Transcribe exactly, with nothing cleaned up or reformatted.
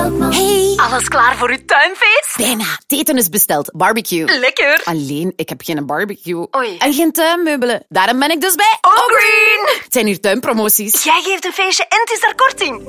Hey, Alles klaar voor uw tuinfeest? bijna. Het eten is besteld. Barbecue. Lekker. Alleen, ik heb geen barbecue. Oei. En geen tuinmeubelen. Daarom ben ik dus bij Allgreen. Het zijn hier tuinpromoties. Jij geeft een feestje en het is daar korting.